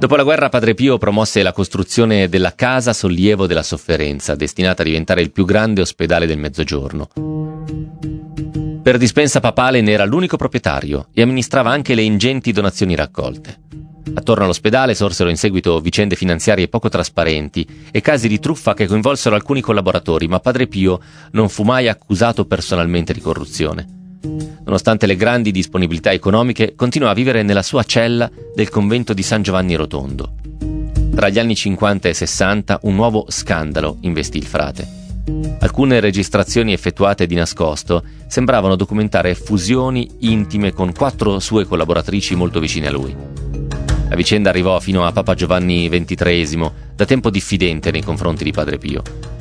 Dopo la guerra Padre Pio promosse la costruzione della Casa Sollievo della Sofferenza, destinata a diventare il più grande ospedale del Mezzogiorno. Per dispensa papale ne era l'unico proprietario e amministrava anche le ingenti donazioni raccolte. Attorno all'ospedale sorsero in seguito vicende finanziarie poco trasparenti e casi di truffa che coinvolsero alcuni collaboratori, ma Padre Pio non fu mai accusato personalmente di corruzione. Nonostante le grandi disponibilità economiche, continuò a vivere nella sua cella del convento di San Giovanni Rotondo. Tra gli anni 50 e 60 un nuovo scandalo investì il frate. Alcune registrazioni effettuate di nascosto sembravano documentare fusioni intime con 4 sue collaboratrici molto vicine a lui. La vicenda arrivò fino a Papa Giovanni XXIII, da tempo diffidente nei confronti di Padre Pio.